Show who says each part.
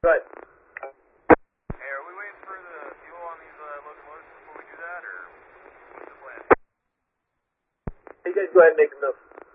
Speaker 1: Go ahead.
Speaker 2: Hey, are we waiting for the fuel on these locomotives before we do that, or what's the plan?
Speaker 1: You guys go ahead and make a move.